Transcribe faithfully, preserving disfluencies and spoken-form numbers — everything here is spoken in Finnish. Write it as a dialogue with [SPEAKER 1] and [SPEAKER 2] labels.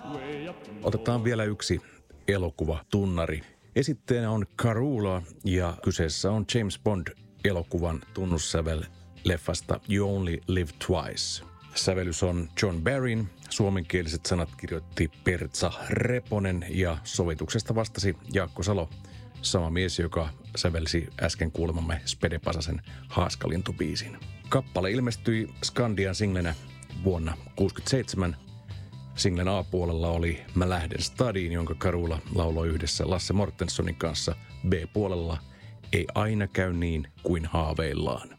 [SPEAKER 1] Otetaan vielä yksi elokuva tunnari. Esitteenä on Karula ja kyseessä on James Bond-elokuvan tunnussävel leffasta You Only Live Twice. Sävellys on John Barryn, suomenkieliset sanat kirjoitti Pertsa Reponen ja sovituksesta vastasi Jaakko Salo, sama mies, joka sävelsi äsken kuulemamme Spede Pasasen Haaskalintu-biisin. Kappale ilmestyi Skandian singlenä vuonna tuhatyhdeksänsataakuusikymmentäseitsemän. Singlen A-puolella oli Mä lähden stadiin, jonka Karula lauloi yhdessä Lasse Mortenssonin kanssa. B-puolella Ei aina käy niin kuin haaveillaan.